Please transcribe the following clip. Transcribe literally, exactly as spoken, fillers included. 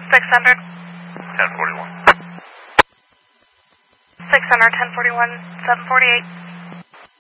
six hundred. ten forty-one. six hundred, ten forty-one, seven forty-eight.